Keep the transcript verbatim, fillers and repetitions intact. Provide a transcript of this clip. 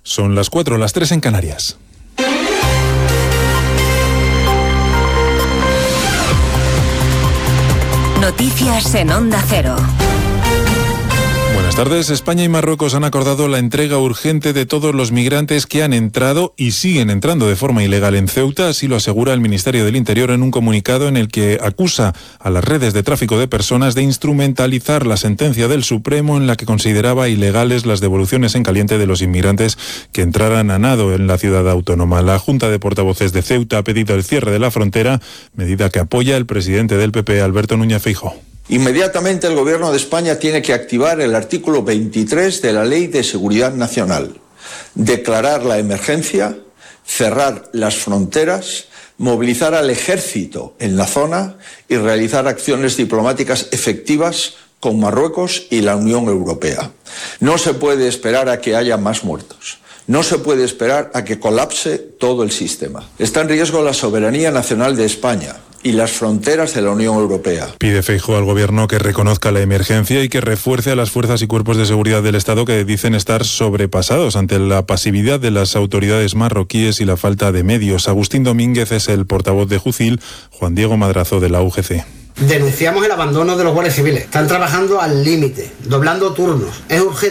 Son las cuatro, las tres en Canarias. Noticias en Onda Cero. Buenas tardes. España y Marruecos han acordado la entrega urgente de todos los migrantes que han entrado y siguen entrando de forma ilegal en Ceuta, así lo asegura el Ministerio del Interior en un comunicado en el que acusa a las redes de tráfico de personas de instrumentalizar la sentencia del Supremo en la que consideraba ilegales las devoluciones en caliente de los inmigrantes que entraran a nado en la ciudad autónoma. La Junta de Portavoces de Ceuta ha pedido el cierre de la frontera, medida que apoya el presidente del P P, Alberto Núñez Feijóo. Inmediatamente el Gobierno de España tiene que activar el artículo veintitrés de la Ley de Seguridad Nacional, declarar la emergencia, cerrar las fronteras, movilizar al ejército en la zona y realizar acciones diplomáticas efectivas con Marruecos y la Unión Europea. No se puede esperar a que haya más muertos. No se puede esperar a que colapse todo el sistema. Está en riesgo la soberanía nacional de España y las fronteras de la Unión Europea. Pide Feijóo al Gobierno que reconozca la emergencia y que refuerce a las fuerzas y cuerpos de seguridad del Estado que dicen estar sobrepasados ante la pasividad de las autoridades marroquíes y la falta de medios. Agustín Domínguez es el portavoz de Jucil, Juan Diego Madrazo de la U G C. Denunciamos el abandono de los guardias civiles. Están trabajando al límite, doblando turnos. Es urgente